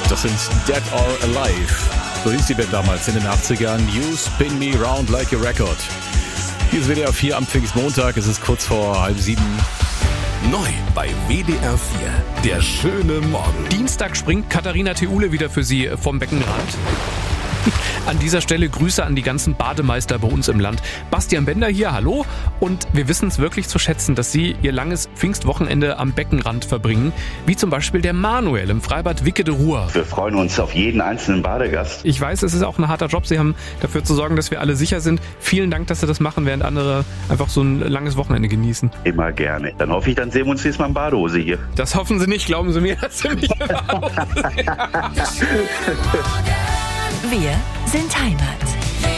Das sind Dead or Alive. So hieß die Band damals in den 80ern. You Spin Me Round Like a Record. Hier ist WDR 4 am Pfingstmontag. Es ist kurz vor 6:30. Neu bei WDR 4. Der schöne Morgen. Dienstag springt Katharina Theule wieder für Sie vom Beckenrand. An dieser Stelle Grüße an die ganzen Bademeister bei uns im Land. Bastian Bender hier, hallo. Und wir wissen es wirklich zu schätzen, dass Sie Ihr langes Pfingstwochenende am Beckenrand verbringen. Wie zum Beispiel der Manuel im Freibad Wicke de Ruhr. Wir freuen uns auf jeden einzelnen Badegast. Ich weiß, es ist auch ein harter Job. Sie haben dafür zu sorgen, dass wir alle sicher sind. Vielen Dank, dass Sie das machen, während andere einfach so ein langes Wochenende genießen. Immer gerne. Dann hoffe ich, dann sehen wir uns nächstes Mal in Badehose hier. Das hoffen Sie nicht, glauben Sie mir, dass Sie mich Wir sind Heimat.